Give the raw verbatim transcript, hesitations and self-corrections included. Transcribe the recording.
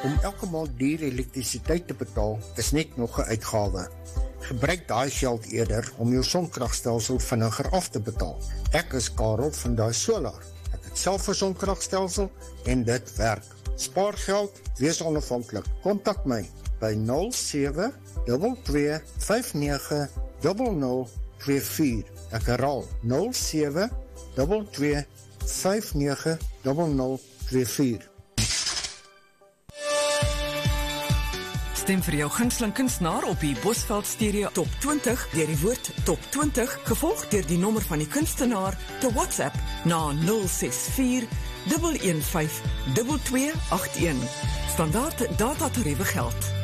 Om elke maand duur elektrisiteit te betaal is net nog 'n uitgawe. Gebruik daai geld eerder om jou sonkragstelsel vinniger af te betaal. Ek is Karel van Daai Solar. Ek het self 'n sonkragstelsel en dit werk. Spaar geld, wees onafhanklik. Kontak my by nul sewe twee twee vyf nege nul nul twee vier. Ek herhaal nul sewe twee twee vyf nege nul nul twee vier. Stem vir jou gunsteling kunstenaar op die Bosveld Stereo Top twintig deur die woord Top twintig, gevolg deur die nommer van die kunstenaar te WhatsApp na nul ses vier een een vyf twee twee agt een. Standaard datatariewe geld.